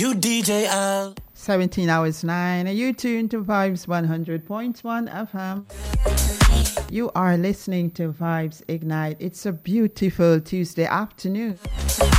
You DJ Al. 17 hours 9. Are you tuned to Vibes 100.1 FM? You are listening to Vibes Ignite. It's a beautiful Tuesday afternoon.